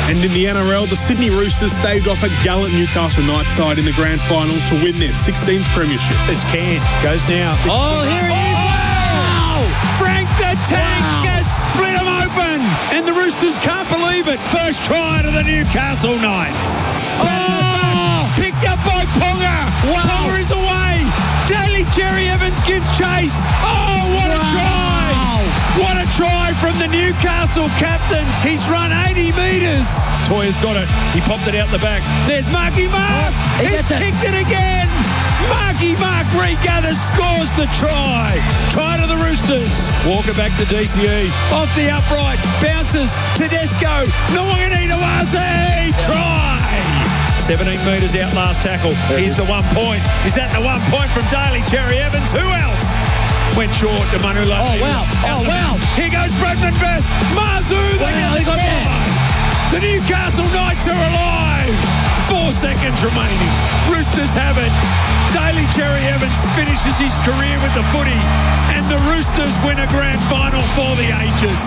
And in the NRL, the Sydney Roosters staved off a gallant Newcastle Knights side in the grand final to win their 16th premiership. It's Can. Goes now. Oh, here he is. Wow! Frank the Tank has split them open. And the Roosters can't believe it. First try to the Newcastle Knights. Oh! Picked up by Ponga. Wow. Ponga is away. Daly Cherry Evans gives chase. Oh, what a try! What a try from the Newcastle captain. He's run 80 metres. Toya's got it. He popped it out the back. There's Marky Mark. He's kicked it again. Marky Mark regathers, scores the try. Try to the Roosters. Walker back to DCE. Off the upright. Bounces. Tedesco. Nwanganitawase. Try. 17 metres out last tackle. Here's the 1 point. Is that the 1 point from Daly Cherry Evans? Who else? Went short to Manula. Oh, wow. Oh, wow. Here goes Bradman Vest. Mazu, they get the try. The Newcastle Knights are alive. 4 seconds remaining. Roosters have it. Daly Cherry Evans finishes his career with the footy. And the Roosters win a grand final for the ages.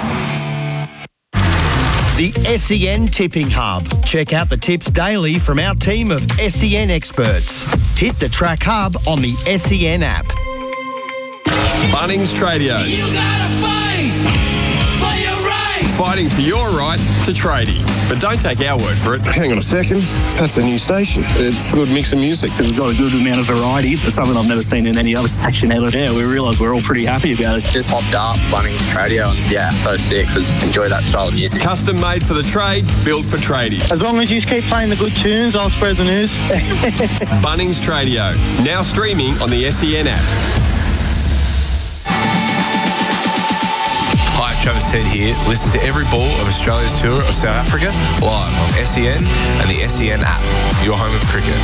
The SEN Tipping Hub. Check out the tips daily from our team of SEN experts. Hit the Track Hub on the SEN app. Bunnings Tradio. You gotta fight for your right. Fighting for your right to tradie. But don't take our word for it. Hang on a second. That's a new station. It's a good mix of music. We've got a good amount of variety. It's something I've never seen in any other station ever. Yeah, we realise we're all pretty happy about it. Just popped up Bunnings Tradio and yeah, so sick because enjoy that style of music. Custom made for the trade, built for tradies. As long as you keep playing the good tunes, I'll spread the news. Bunnings Tradio. Now streaming on the SEN app. Hi, Travis Head here. Listen to every ball of Australia's tour of South Africa live on SEN and the SEN app, your home of cricket.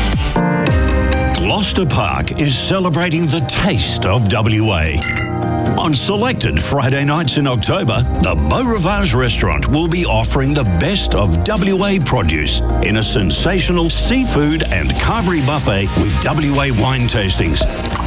Gloucester Park is celebrating the taste of WA. On selected Friday nights in October, the Beau Rivage restaurant will be offering the best of WA produce in a sensational seafood and carvery buffet with WA wine tastings.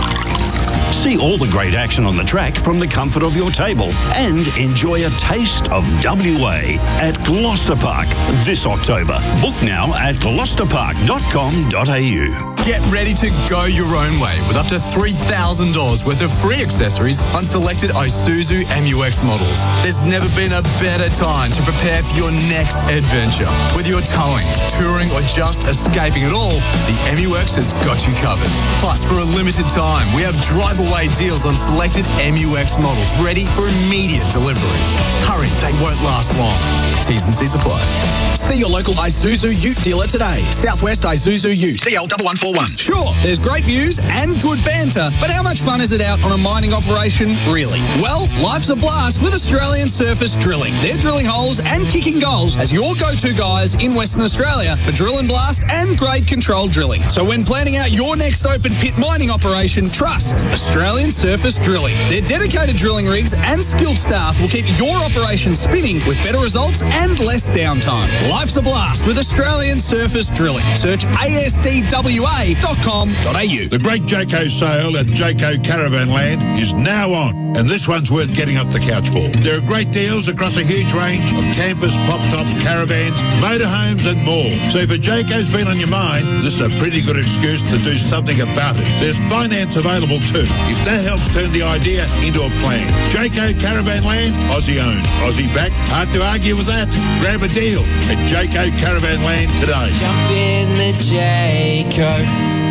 See all the great action on the track from the comfort of your table and enjoy a taste of WA at Gloucester Park this October. Book now at gloucesterpark.com.au. Get ready to go your own way with up to $3,000 worth of free accessories on selected Isuzu MU-X models. There's never been a better time to prepare for your next adventure. Whether you're towing, touring, or just escaping it all, the MU-X has got you covered. Plus, for a limited time, we have drive-away deals on selected MU-X models ready for immediate delivery. Hurry, they won't last long. T's and C's apply. See your local Isuzu Ute dealer today. Southwest Isuzu Ute. CL1141. Sure, there's great views and good banter, but how much fun is it out on a mining operation, really? Well, life's a blast with Australian Surface Drilling. They're drilling holes and kicking goals as your go-to guys in Western Australia for drill and blast and grade control drilling. So when planning out your next open pit mining operation, trust Australian Surface Drilling. Their dedicated drilling rigs and skilled staff will keep your operation spinning with better results and less downtime. Life's a blast with Australian Surface Drilling. Search ASDWA.com.au. The great Jayco sale at Jayco Caravan Land is now on, and this one's worth getting up the couch for. There are great deals across a huge range of campers, pop-tops, caravans, motorhomes and more. So if a Jayco's been on your mind, this is a pretty good excuse to do something about it. There's finance available too, if that helps turn the idea into a plan. Jayco Caravan Land, Aussie-owned, Aussie-backed. Hard to argue with that. Grab a deal at Jayco Caravan Land today. Jump in the Jayco.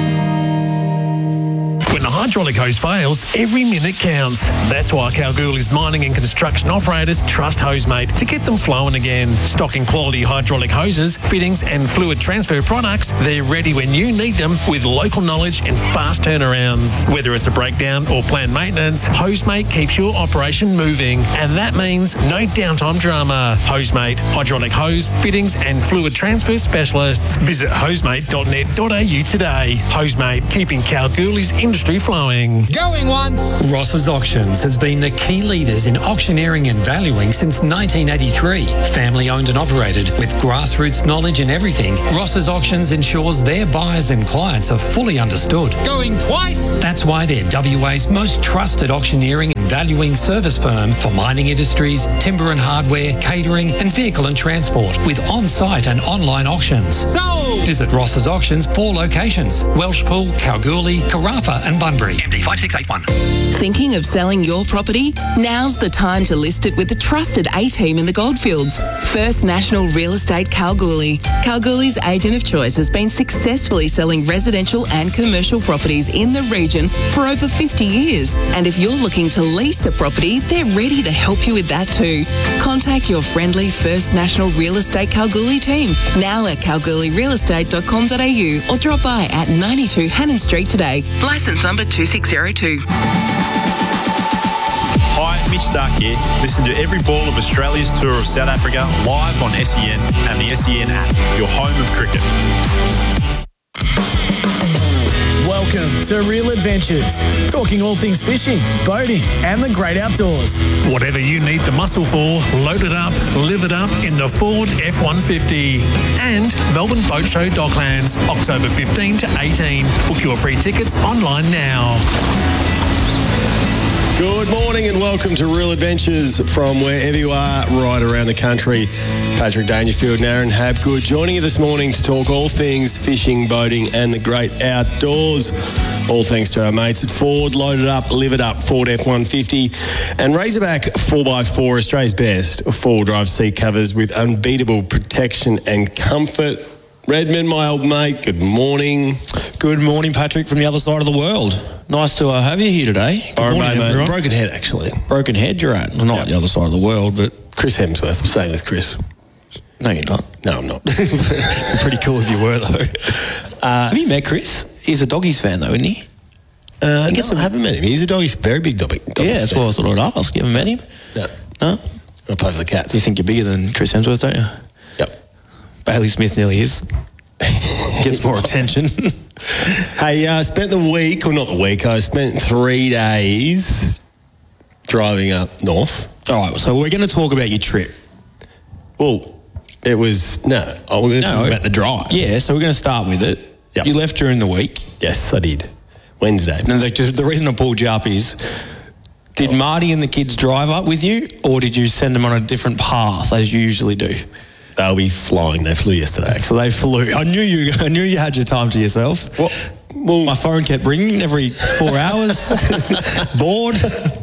When the hydraulic hose fails, every minute counts. That's why Kalgoorlie's mining and construction operators trust Hosemate to get them flowing again. Stocking quality hydraulic hoses, fittings and fluid transfer products, they're ready when you need them with local knowledge and fast turnarounds. Whether it's a breakdown or planned maintenance, Hosemate keeps your operation moving. And that means no downtime drama. Hosemate, hydraulic hose, fittings and fluid transfer specialists. Visit hosemate.net.au today. Hosemate, keeping Kalgoorlie's industry flowing. Going once. Ross's Auctions has been the key leaders in auctioneering and valuing since 1983. Family owned and operated with grassroots knowledge in everything, Ross's Auctions ensures their buyers and clients are fully understood. Going twice. That's why they're WA's most trusted auctioneering and valuing service firm for mining industries, timber and hardware, catering and vehicle and transport with on-site and online auctions. Sold! Visit Ross's Auctions 4 locations: Welshpool, Kalgoorlie, Carafa and Bunbury. MD 5681. Thinking of selling your property? Now's the time to list it with the trusted A-team in the Goldfields. First National Real Estate Kalgoorlie. Kalgoorlie's agent of choice has been successfully selling residential and commercial properties in the region for over 50 years. And if you're looking to lease a property, they're ready to help you with that too. Contact your friendly First National Real Estate Kalgoorlie team, now at kalgoorlierealestate.com.au, or drop by at 92 Hannon Street today. Licence number 2602. Hi, Mitch Stark here. Listen to every ball of Australia's tour of South Africa live on SEN and the SEN app, your home of cricket. Welcome to Real Adventures, talking all things fishing, boating and the great outdoors. Whatever you need the muscle for, load it up, live it up in the Ford F-150. And Melbourne Boat Show Docklands, October 15 to 18. Book your free tickets online now. Good morning and welcome to Real Adventures from wherever you are right around the country. Patrick Dangerfield and Aaron Habgood joining you this morning to talk all things fishing, boating and the great outdoors. All thanks to our mates at Ford. Load it up, live it up, Ford F-150 and Razorback 4x4, Australia's best four-wheel drive seat covers with unbeatable protection and comfort. Redmond, my old mate, good morning. Good morning, Patrick, from the other side of the world. Nice to have you here today. Good morning, everyone. Broken Head, actually. Broken Head you're at. Well, not the other side of the world, but... Chris Hemsworth. I'm staying with Chris. No, you're not. No, I'm not. Pretty cool if you were, though. Have you met Chris? He's a Doggies fan, though, isn't he? No, I haven't met him. He's a Doggies, very big Doggies fan. Yeah, that's what I thought I'd ask. You haven't met him? No. No? I play for the Cats. You think you're bigger than Chris Hemsworth, don't you? Yep. Bailey Smith nearly is. Gets more attention. Hey, I spent the week, or not the week, I spent 3 days driving up north. All right, so we're going to talk about your trip. Well, it was, we're going to talk about the drive. Yeah, so we're going to start with it. Yep. You left during the week. Yes, I did. Wednesday. Now, the reason I pulled you up is, did Marty and the kids drive up with you, or did you send them on a different path as you usually do? They'll be flying. They flew yesterday. So they flew. I knew you had your time to yourself. Well, my phone kept ringing every 4 hours. Bored.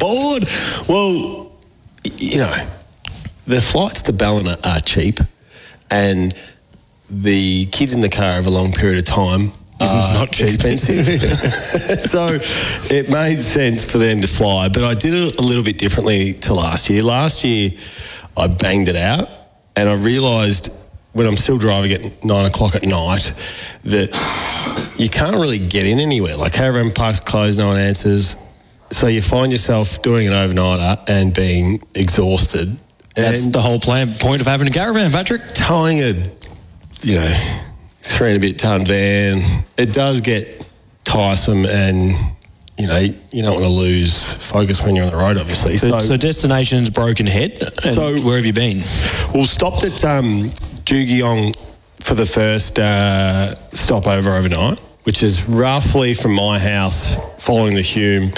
Well, you know, the flights to Ballina are cheap, and the kids in the car over a long period of time are not cheap. Expensive. So it made sense for them to fly. But I did it a little bit differently to last year. Last year, I banged it out. And I realised when I'm still driving at 9 o'clock at night that you can't really get in anywhere. Like caravan parks closed, no one answers. So you find yourself doing an overnighter and being exhausted. That's the whole point of having a caravan, Patrick. Towing a, 3 and a bit tonne van, it does get tiresome and... you don't want to lose focus when you're on the road, obviously. So destination's Broken Head. So where have you been? Well, stopped at Jugiong for the first stopover overnight, which is roughly from my house, following the Hume,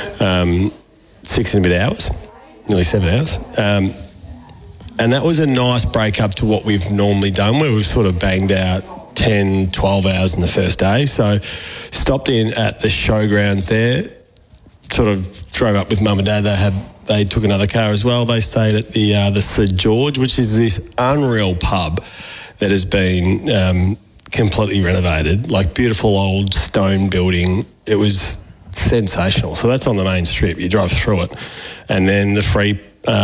6 and a bit hours, nearly 7 hours. And that was a nice break up to what we've normally done, where we've sort of banged out 10, 12 hours in the first day. So stopped in at the showgrounds there, sort of drove up with Mum and Dad. They took another car as well. They stayed at the Sir George, which is this unreal pub that has been completely renovated, like beautiful old stone building. It was sensational. So that's on the main strip. You drive through it. And then the free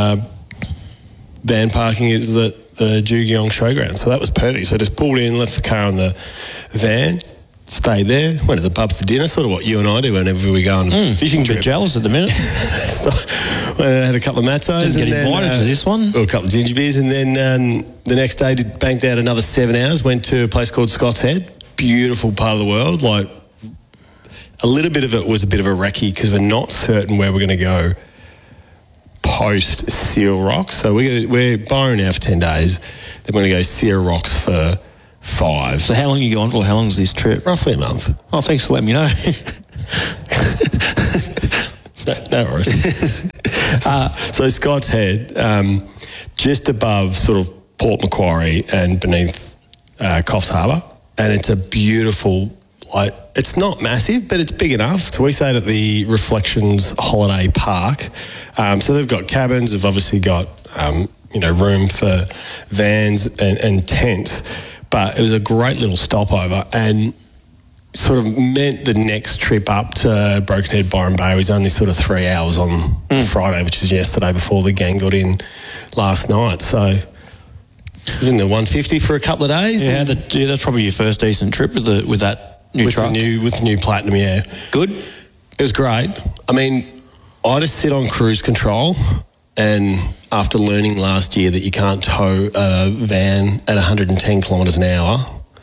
van parking is the Jugiong Showground. So that was perfect. So I just pulled in, left the car in the van, stayed there, went to the pub for dinner, sort of what you and I do whenever we go on a fishing trip. A bit jealous at the minute. So I had a couple of matzos. Didn't get invited to this one. A couple of ginger beers, and then the next day banked out another 7 hours, went to a place called Scott's Head. Beautiful part of the world. Like, a little bit of it was a bit of a recce because we're not certain where we're going to go post Seal Rocks. So we're Byron now for 10 days. Then we're going to go Seal Rocks for 5. So how long are you going for? How long is this trip? Roughly a month. Oh, thanks for letting me know. No worries. So Scott's Head, just above sort of Port Macquarie and beneath Coffs Harbour, and it's a beautiful. It's not massive, but it's big enough. So we stayed at the Reflections Holiday Park. So they've got cabins. They've obviously got room for vans and tents. But it was a great little stopover and sort of meant the next trip up to Broken Head Byron Bay was only sort of 3 hours on Friday, which was yesterday before the gang got in last night. So it was in the 150 for a couple of days. Yeah, that's probably your first decent trip with that new truck. With the new Platinum, yeah. Good? It was great. I mean, I just sit on cruise control, and after learning last year that you can't tow a van at 110 kilometres an hour,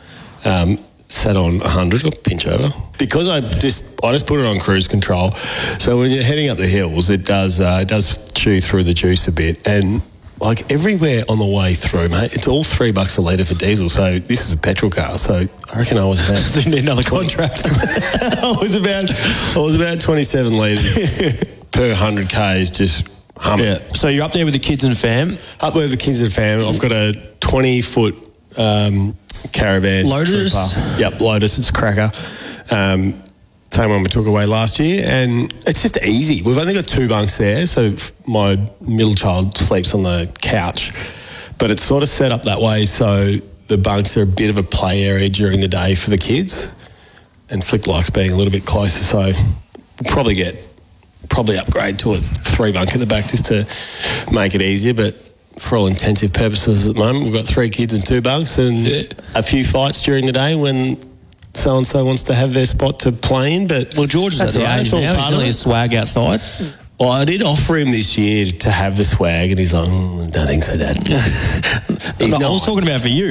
sat on 100 or pinch over. Because I just put it on cruise control. So when you're heading up the hills, it does chew through the juice a bit. And like everywhere on the way through, mate, it's all $3 a litre for diesel. So this is a petrol car. So I reckon I was about... So you need another contract. I was about 27 litres per 100 Ks just humming. Yeah. So you're up there with the kids and fam? Up there with the kids and fam. I've got a 20-foot caravan. Lotus? Trooper. Yep, Lotus. It's a cracker. Same one we took away last year, and it's just easy. We've only got 2 bunks there, so my middle child sleeps on the couch, but it's sort of set up that way so the bunks are a bit of a play area during the day for the kids, and Flick likes being a little bit closer, so we'll probably upgrade to a 3 bunk at the back just to make it easier, but for all intensive purposes at the moment, we've got 3 kids and 2 bunks and a few fights during the day when so-and-so wants to have their spot to play in, but... Well, George is at the age now. He's really a swag outside. Well, I did offer him this year to have the swag, and he's like, I don't think so, Dad. I was talking about for you.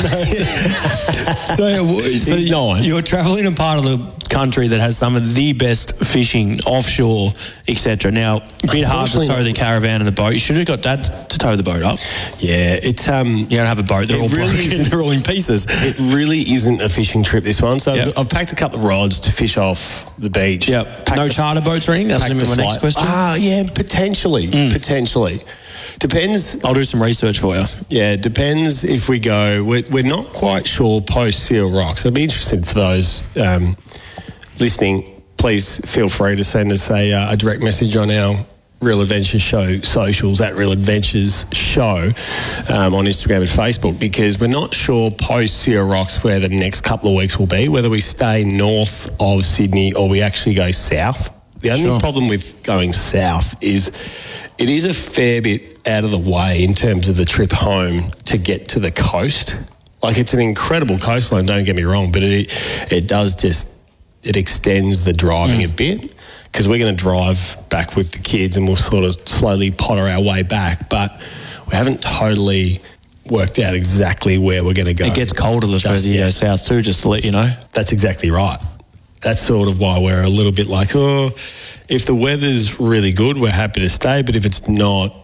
So you're travelling in a part of the country that has some of the best fishing offshore, etc. Now, a bit hard to tow the caravan and the boat. You should have got Dad to tow the boat up. Yeah, it's... you don't have a boat. They're all broken. They're all in pieces. It really isn't a fishing trip, this one. So I've packed a couple of rods to fish off the beach. Yeah. No charter boats or anything? That's going to be my next question. Yeah, potentially. Potentially. Depends. I'll do some research for you. Yeah, depends if we go. We're not quite sure post Seal Rocks. I'd be interested for those listening. Please feel free to send us a direct message on our Real Adventures Show socials at Real Adventures Show on Instagram and Facebook, because we're not sure post Seal Rocks where the next couple of weeks will be, whether we stay north of Sydney or we actually go south. The only problem with going south is it is a fair bit out of the way in terms of the trip home to get to the coast. Like, it's an incredible coastline, don't get me wrong, but it does just, it extends the driving a bit, because we're going to drive back with the kids and we'll sort of slowly potter our way back, but we haven't totally worked out exactly where we're going to go. It gets colder the further you go south too, just to let you know. That's exactly right. That's sort of why we're a little bit like, if the weather's really good, we're happy to stay, but if it's not,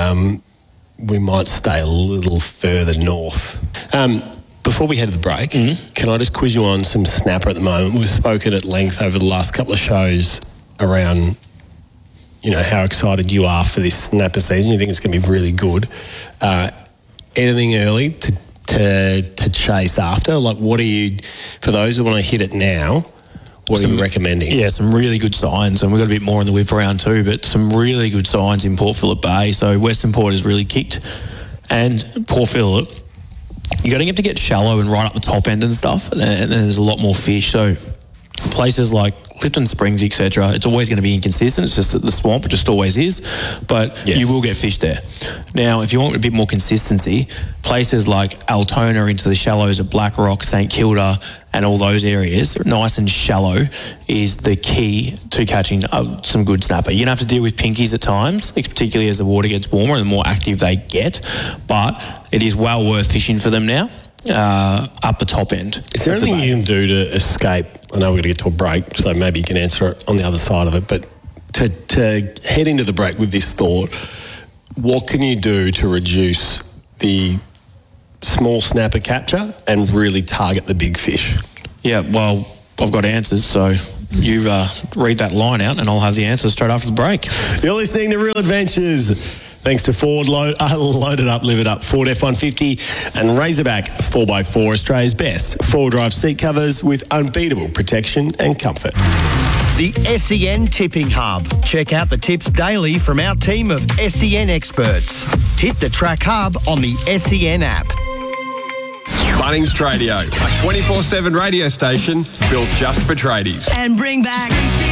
we might stay a little further north. Before we head to the break, can I just quiz you on some snapper at the moment? We've spoken at length over the last couple of shows around, how excited you are for this snapper season. You think it's going to be really good. Anything early to chase after? Like, what are you, for those who want to hit it now, what are you recommending? Yeah, some really good signs, and we've got a bit more in the whip around too, but some really good signs in Port Phillip Bay. So Western Port has really kicked, and Port Phillip, you're going to get shallow and right up the top end and stuff, and then there's a lot more fish. So places like Clifton Springs, etc., it's always going to be inconsistent. It's just that the swamp, it just always is. But you will get fish there. Now, if you want a bit more consistency, places like Altona into the shallows of Black Rock, St Kilda, and all those areas, nice and shallow, is the key to catching some good snapper. You're going to have to deal with pinkies at times, particularly as the water gets warmer and the more active they get. But it is well worth fishing for them now. Up the top end. Is there anything you can do to escape? I know we're going to get to a break, so maybe you can answer it on the other side of it, but to head into the break with this thought, what can you do to reduce the small snapper capture and really target the big fish? Yeah, well, I've got answers, so You read that line out and I'll have the answer straight after the break. You're listening to Real Adventures. Thanks to Ford, Loaded Up, Live It Up, Ford F-150 and Razorback 4x4, Australia's best four-drive seat covers with unbeatable protection and comfort. The SEN Tipping Hub. Check out the tips daily from our team of SEN experts. Hit the Track Hub on the SEN app. Bunnings Tradio, a 24/7 radio station built just for tradies. And bring back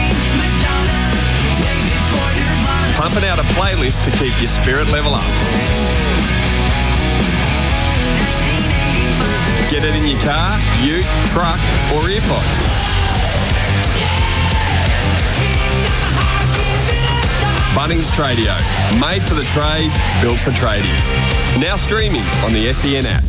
Pumping out a playlist to keep your spirit level up. Get it in your car, ute, truck or earpods. Bunnings Tradio, made for the trade, built for tradies. Now streaming on the SEN app.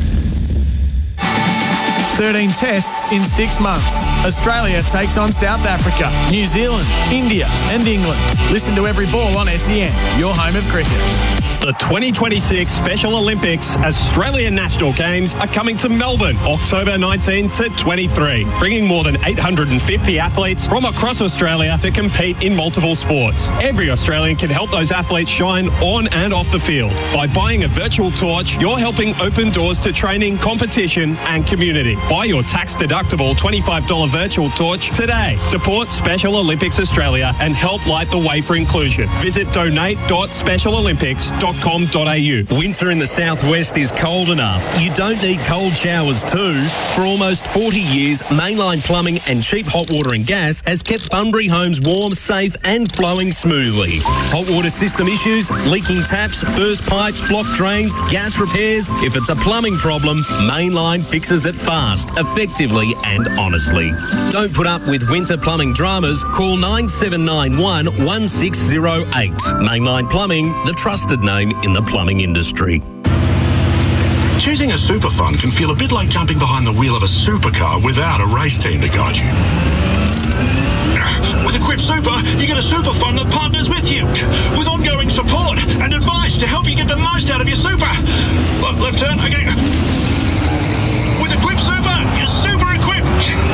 13 tests in 6 months. Australia takes on South Africa, New Zealand, India and England. Listen to Every Ball on SEN, your home of cricket. The 2026 Special Olympics Australian National Games are coming to Melbourne, October 19 to 23, bringing more than 850 athletes from across Australia to compete in multiple sports. Every Australian can help those athletes shine on and off the field. By buying a virtual torch, you're helping open doors to training, competition and community. Buy your tax-deductible $25 virtual torch today. Support Special Olympics Australia and help light the way for inclusion. Visit donate.specialolympics.com. Winter in the southwest is cold enough. You don't need cold showers too. For almost 40 years, Mainline Plumbing and Cheap Hot Water and Gas has kept Bunbury homes warm, safe and flowing smoothly. Hot water system issues, leaking taps, burst pipes, blocked drains, gas repairs. If it's a plumbing problem, Mainline fixes it fast, effectively and honestly. Don't put up with winter plumbing dramas. Call 9791 1608. Mainline Plumbing, the trusted name in the plumbing industry. Choosing a super fund can feel a bit like jumping behind the wheel of a supercar without a race team to guide you. With Equip Super, you get a super fund that partners with you, with ongoing support and advice to help you get the most out of your super. Left turn, okay. With Equip Super, you're super equipped.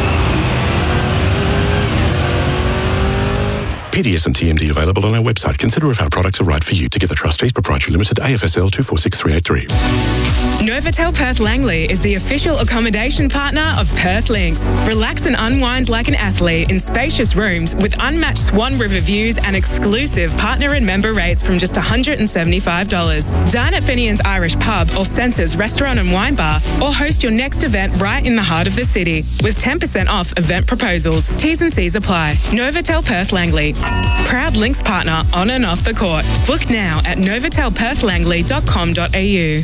PDS and TMD available on our website. Consider if our products are right for you. Together Trustees Proprietary Limited, AFSL 246383. Novotel Perth Langley is the official accommodation partner of Perth Links. Relax and unwind like an athlete in spacious rooms with unmatched Swan River views and exclusive partner and member rates from just $175. Dine at Fenian's Irish Pub or Senses Restaurant and Wine Bar, or host your next event right in the heart of the city with 10% off event proposals. T's and C's apply. Novotel Perth Langley, proud Links partner on and off the court. Book now at novotelperthlangley.com.au.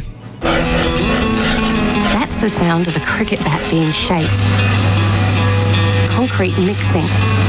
That's the sound of a cricket bat being shaped. Concrete mixing.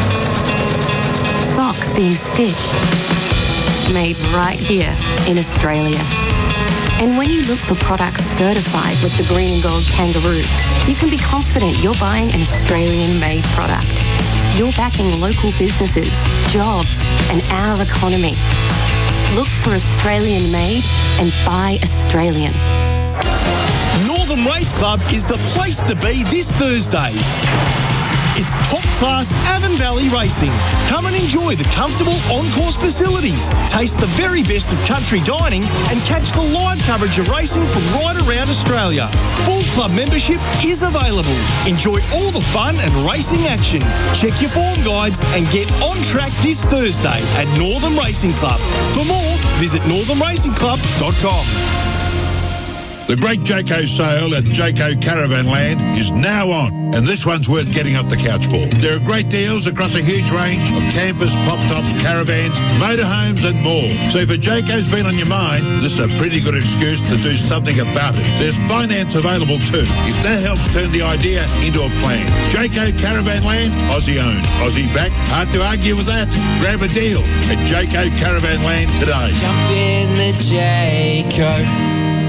Socks being stitched. Made right here in Australia. And when you look for products certified with the Green and Gold Kangaroo, you can be confident you're buying an Australian-made product. You're backing local businesses, jobs, and our economy. Look for Australian-made and buy Australian. Northern Race Club is the place to be this Thursday. It's top-class Avon Valley racing. Come and enjoy the comfortable on-course facilities, taste the very best of country dining, and catch the live coverage of racing from right around Australia. Full club membership is available. Enjoy all the fun and racing action. Check your form guides and get on track this Thursday at Northern Racing Club. For more, visit northernracingclub.com. The great Jayco sale at Jayco Caravan Land is now on, and this one's worth getting up the couch for. There are great deals across a huge range of campers, pop-tops, caravans, motorhomes and more. So if a Jayco's been on your mind, this is a pretty good excuse to do something about it. There's finance available too, if that helps turn the idea into a plan. Jayco Caravan Land, Aussie owned, Aussie backed. Hard to argue with that. Grab a deal at Jayco Caravan Land today. Jump in the Jayco.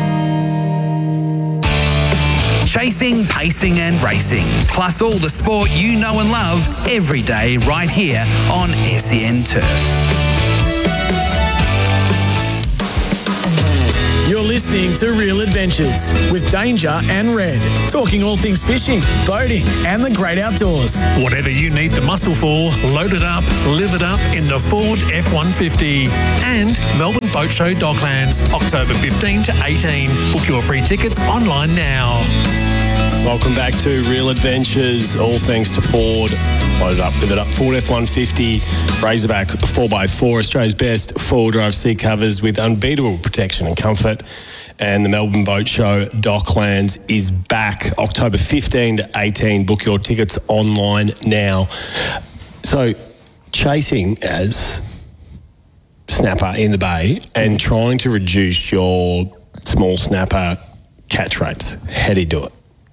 Chasing, pacing and racing, plus all the sport you know and love every day right here on SEN Turf. You're listening to Real Adventures with Danger and Red, talking all things fishing, boating and the great outdoors. Whatever you need the muscle for, load it up, live it up in the Ford F-150. And Melbourne Boat Show Docklands, October 15 to 18. Book your free tickets online now. Welcome back to Real Adventures, all thanks to Ford. Load it up, live it up. Ford F-150, Razorback 4x4, Australia's best four-wheel drive seat covers with unbeatable protection and comfort. And the Melbourne Boat Show Docklands is back October 15 to 18. Book your tickets online now. So, chasing as snapper in the bay and trying to reduce your small snapper catch rates, how do you do it?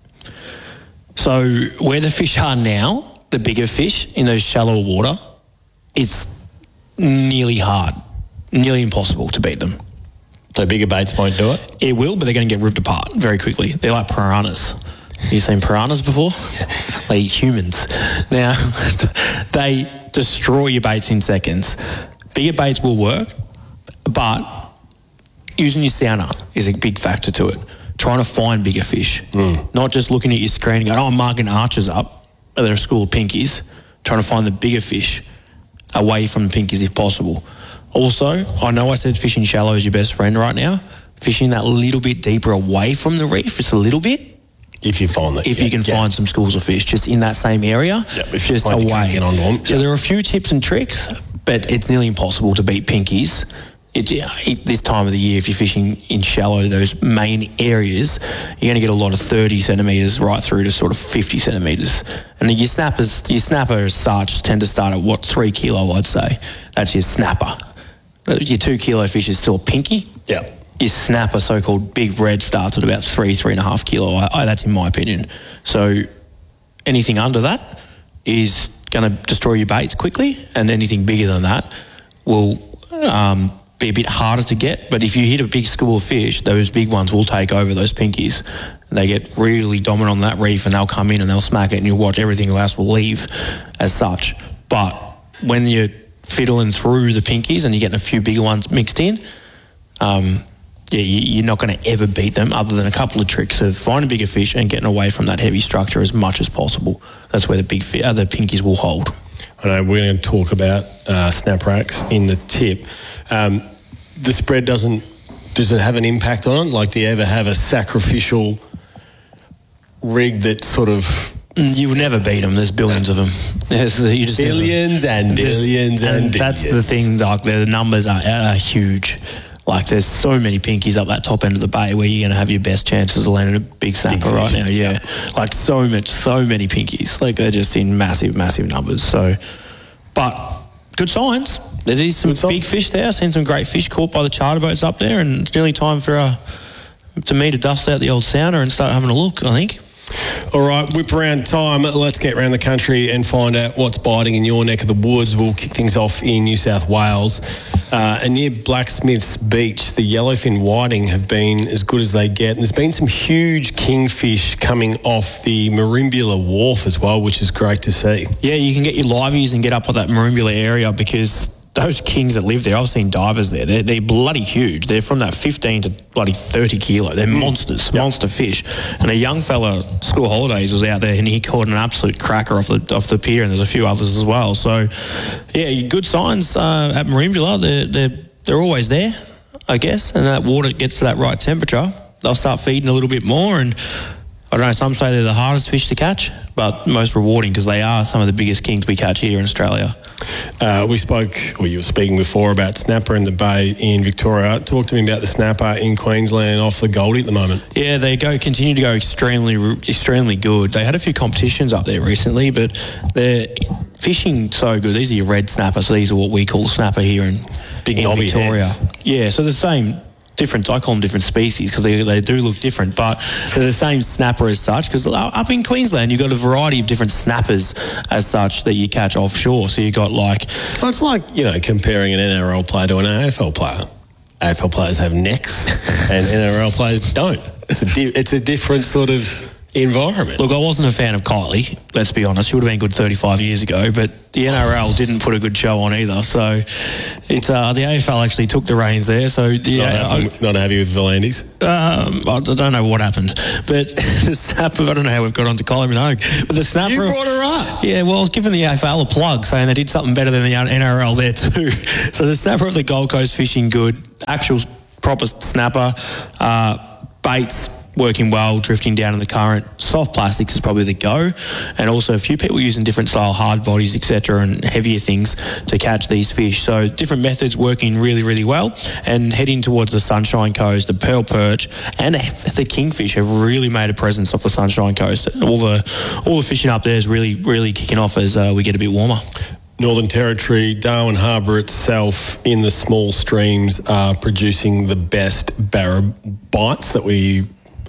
So where the fish are now, the bigger fish in those shallow water, it's nearly hard, nearly impossible to beat them. So bigger baits won't do it? It will, but they're going to get ripped apart very quickly. They're like piranhas. You seen piranhas before? They eat humans. Now, they destroy your baits in seconds. Bigger baits will work, but using your sounder is a big factor to it. Trying to find bigger fish, not just looking at your screen and going, I'm marking arches up. They're a school of pinkies. Trying to find the bigger fish away from the pinkies if possible. Also, I know I said fishing shallow is your best friend right now. Fishing that little bit deeper away from the reef, just a little bit. If you find that. If you can find some schools of fish just in that same area, just away. Get onto them. So there are a few tips and tricks, but it's nearly impossible to beat pinkies. This time of the year, if you're fishing in shallow, those main areas, you're going to get a lot of 30 centimetres right through to sort of 50 centimetres. And then your snappers as such tend to start at 3 kilo, I'd say. That's your snapper. Your 2 kilo fish is still a pinky. Yeah. Your snapper, so-called big red, starts at about 3.5 kilo. That's in my opinion. So anything under that is going to destroy your baits quickly, and anything bigger than that will be a bit harder to get. But if you hit a big school of fish, those big ones will take over those pinkies. They get really dominant on that reef, and they'll come in and they'll smack it, and you'll watch everything else will leave as such. But when you're fiddling through the pinkies and you're getting a few bigger ones mixed in, you're not going to ever beat them, other than a couple of tricks of finding bigger fish and getting away from that heavy structure as much as possible. That's where the the pinkies will hold. I know we're going to talk about snap racks in the tip. The spread does it have an impact on it? Like, do you ever have a sacrificial rig that sort of... You will never beat them. There's billions of them. You just billions and billions and billions. That's the thing, like, the numbers are huge. Like, there's so many pinkies up that top end of the bay where you're going to have your best chances of landing a big snapper right now. Yeah. Like, so many pinkies. Like, they're just in massive, massive numbers. So, but good signs. There is some big fish there. I've seen some great fish caught by the charter boats up there, and it's nearly time for me to dust out the old sounder and start having a look, I think. All right, whip around time. Let's get around the country and find out what's biting in your neck of the woods. We'll kick things off in New South Wales. And near Blacksmiths Beach, the yellowfin whiting have been as good as they get. And there's been some huge kingfish coming off the Merimbula Wharf as well, which is great to see. Yeah, you can get your liveys and get up at that Merimbula area, because those kings that live there, I've seen divers there. They're bloody huge. They're from that 15 to bloody 30 kilo. They're monsters, monster fish. And a young fella, school holidays, was out there and he caught an absolute cracker off the pier, and there's a few others as well. So, yeah, good signs at Merimbula. They're always there, I guess. And that water gets to that right temperature, they'll start feeding a little bit more. And I don't know, some say they're the hardest fish to catch, but most rewarding, because they are some of the biggest kings we catch here in Australia. You were speaking before about snapper in the bay in Victoria. Talk to me about the snapper in Queensland off the Goldie at the moment. Yeah, they continue to go extremely good. They had a few competitions up there recently, but they're fishing so good. These are your red snapper, so these are what we call snapper here in Victoria. Heads. Yeah, so the same... different, I call them different species because they do look different, but they're the same snapper as such, because up in Queensland you've got a variety of different snappers as such that you catch offshore. So you've got well, it's like, comparing an NRL player to an AFL player. AFL players have necks and NRL players don't. It's a different sort of environment. Look, I wasn't a fan of Kylie, let's be honest. She would have been good 35 years ago, but the NRL didn't put a good show on either. So it's the AFL actually took the reins there. So not happy with Volandis? I don't know what happened. But the snapper, I don't know how we've got onto Kylie Minogue. But the snapper... You brought her up. Yeah, well, I was giving the AFL a plug saying they did something better than the NRL there too. So the snapper of the Gold Coast fishing good, actual proper snapper, baits working well, drifting down in the current. Soft plastics is probably the go, and also a few people using different style hard bodies, etc., and heavier things to catch these fish. So different methods working really, really well, and heading towards the Sunshine Coast, the pearl perch and the kingfish have really made a presence off the Sunshine Coast. All the fishing up there is really, really kicking off as we get a bit warmer. Northern Territory, Darwin Harbour itself, in the small streams, are producing the best barra bites that we've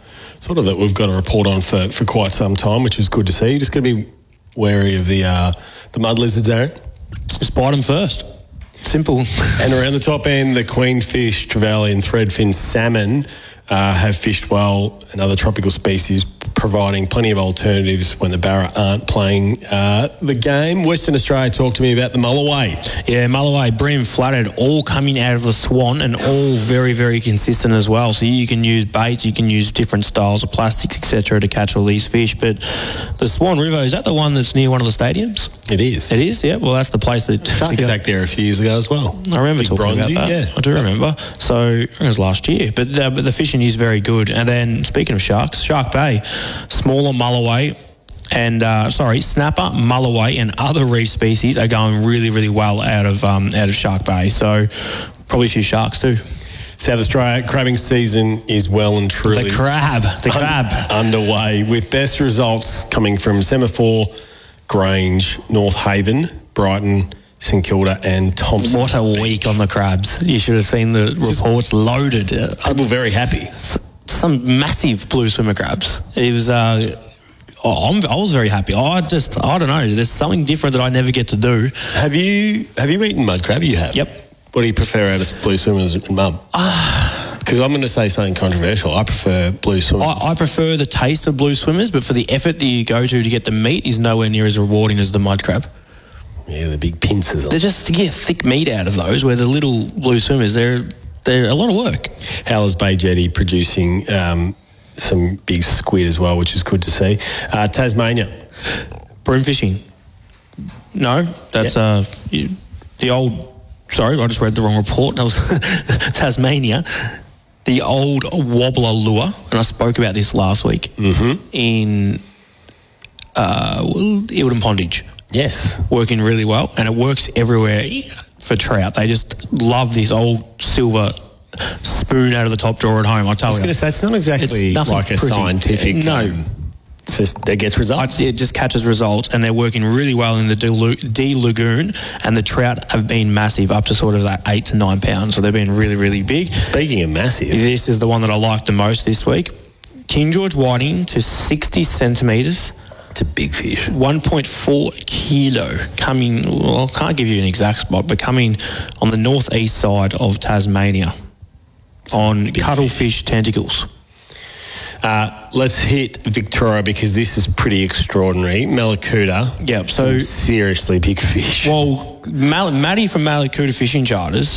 got a report on for quite some time, which is good to see. You're just going to be wary of the mud lizards, Aaron. Just bite them first. Simple. And around the top end, the queenfish, trevally and threadfin salmon have fished well, and other tropical species providing plenty of alternatives when the barra aren't playing the game. Western Australia, talk to me about the Mulloway. Yeah, Mulloway, bream, flathead, all coming out of the Swan, and all very, very consistent as well. So you can use baits, you can use different styles of plastics, etc., to catch all these fish. But the Swan River, is that the one that's near one of the stadiums? It is. It is, yeah. Well, that's the place that... Shark attack there a few years ago as well. I remember talking about that. Yeah. I do remember. So it was last year. But the fishing is very good. And then, speaking of sharks, Shark Bay, smaller Mulloway and snapper, Mulloway and other reef species are going really, really well out of Shark Bay. So probably a few sharks too. South Australia crabbing season is well and truly the crab underway, with best results coming from Semaphore, Grange, North Haven, Brighton, St Kilda and Thompson. What a week on the crabs. You should have seen the reports loaded. People very happy. Some massive blue swimmer crabs. It was... I was very happy. I don't know. There's something different that I never get to do. Have you eaten mud crab? You have? Yep. What do you prefer out of blue swimmers and mud? Because I'm going to say something controversial. I prefer blue swimmers. I prefer the taste of blue swimmers, but for the effort that you go to get the meat is nowhere near as rewarding as the mud crab. Yeah, the big pincers. They're just to get thick meat out of those, where the little blue swimmers, they're a lot of work. Howler's Bay Jetty producing some big squid as well, which is good to see. Tasmania. Broom fishing. No, that's the old... Sorry, I just read the wrong report. That was Tasmania. The old wobbler lure, and I spoke about this last week, in Eildon Pondage. Yes. Working really well, and it works everywhere for trout. They just love this old silver spoon out of the top drawer at home, I tell you. I was going to say, it's not exactly like a scientific... No. It's just, it gets results. It just catches results, and they're working really well in the D Lagoon, and the trout have been massive, up to sort of that 8 to 9 pounds, so they've been really, really big. Speaking of massive... This is the one that I liked the most this week. King George whiting to 60 centimetres. It's a big fish. 1.4 kilo coming, well, I can't give you an exact spot, but coming on the northeast side of Tasmania on cuttlefish tentacles. Let's hit Victoria, because this is pretty extraordinary. Malakuta. Yep. So seriously big fish. Well, Matty from Malakuta Fishing Charters,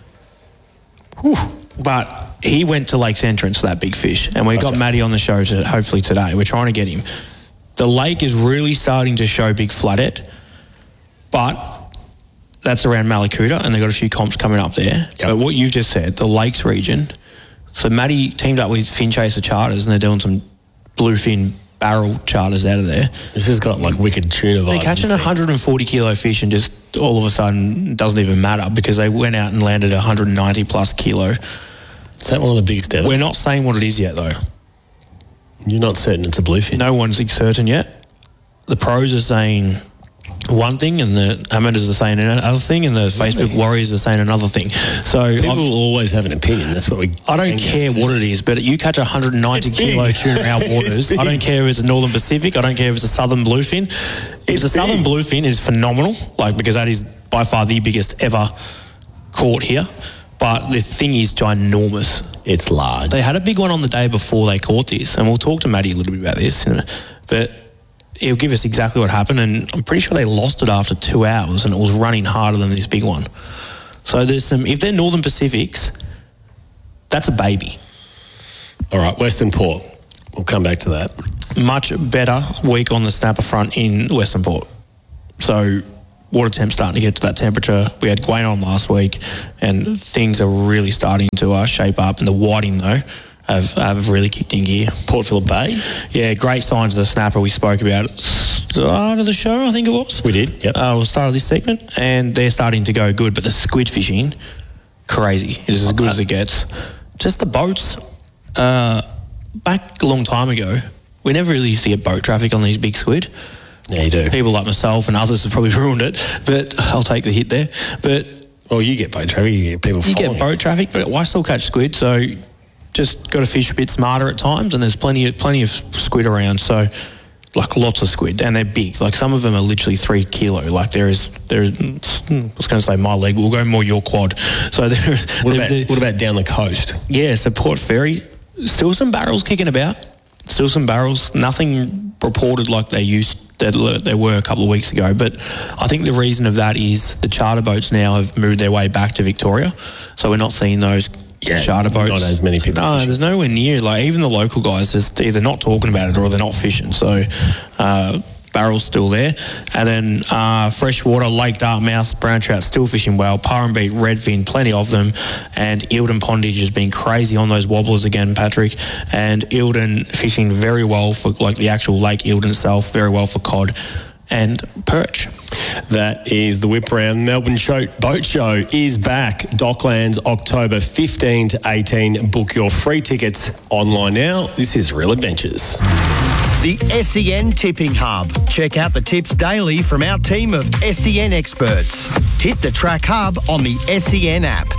but he went to Lake's Entrance for that big fish, and we got Matty on the show hopefully today. We're trying to get him. The lake is really starting to show big flathead, but that's around Malakuta, and they've got a few comps coming up there. Yep. But what you've just said, the Lakes region. So Matty teamed up with Fin Chaser Charters, and they're doing some bluefin barrel charters out of there. This has got like wicked tuna vibes. They're catching 140 kilo fish, and just all of a sudden it doesn't even matter, because they went out and landed 190 plus kilo. Is that one of the biggest ever? We're not saying what it is yet, though. You're not certain it's a bluefin? No one's certain yet. The pros are saying one thing, and the amateurs are saying another thing, and the Facebook warriors are saying another thing. So people will always have an opinion. That's what I don't care what it is, but you catch 190 kilo tuna in our waters. I don't care if it's a Northern Pacific. I don't care if it's a Southern Bluefin. If the Southern Bluefin is phenomenal, because that is by far the biggest ever caught here. but the thing is ginormous. It's large. They had a big one on the day before they caught this, and we'll talk to Matty a little bit about this, but he'll give us exactly what happened, and I'm pretty sure they lost it after 2 hours, and it was running harder than this big one. So there's some, if they're Northern Pacifics, that's a baby. All right, Western Port. We'll come back to that. Much better week on the snapper front in Western Port. So water temp's starting to get to that temperature. We had Gwain on last week, and things are really starting to shape up. And the whiting, though, have really kicked in gear. Port Phillip Bay? Yeah, great signs of the snapper. We spoke about it start of the show, I think it was. We did, yep. We'll start of this segment, and they're starting to go good. But the squid fishing, crazy. It is as good as it gets. Just the boats. Back a long time ago, we never really used to get boat traffic on these big squid. Yeah, you do. People like myself and others have probably ruined it, but I'll take the hit there. But you get boat traffic, you get people following. You get boat traffic, but I still catch squid, so just got to fish a bit smarter at times, and there's plenty of squid around, so like lots of squid, and they're big. Like some of them are literally 3 kilo. Like I was going to say my leg, we'll go more your quad. So what about down the coast? Yeah, so Port Fairy, still some barrels kicking about. Still some barrels. Nothing reported like they were a couple of weeks ago. But I think the reason of that is the charter boats now have moved their way back to Victoria. So we're not seeing those charter boats. Not as many people fishing. There's nowhere near. Like even the local guys just either not talking about it or they're not fishing. So barrels still there. And then freshwater, Lake Dartmouth, brown trout still fishing well. Purrumbete, redfin, plenty of them. And Eildon Pondage has been crazy on those wobblers again, Patrick. And Eildon fishing very well for like the actual Lake Eildon itself, very well for cod and perch. That is the Whip Round. Melbourne Boat Show is back. Docklands, October 15 to 18. Book your free tickets online now. This is Real Adventures. The SEN Tipping Hub. Check out the tips daily from our team of SEN experts. Hit the Track Hub on the SEN app.